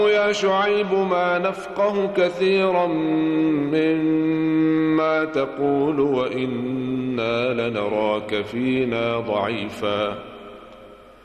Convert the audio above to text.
يا شعيب ما نفقه كثيرا مما تقول وإنا لنراك فينا ضعيفا